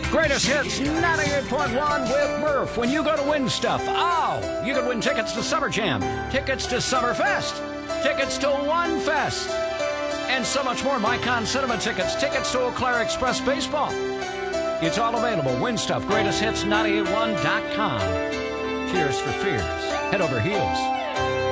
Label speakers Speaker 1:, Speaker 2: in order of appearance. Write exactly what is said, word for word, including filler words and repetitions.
Speaker 1: Greatest Hits ninety-eight point one with Murph. When you go to Win Stuff, oh, you could win tickets to Summer Jam, tickets to Summerfest, tickets to One Fest, and so much more. MyCon Cinema tickets, tickets to Eau Claire Express Baseball. It's all available. Win Stuff, greatest hits nine eight one dot com. Cheers for fears. Head over heels.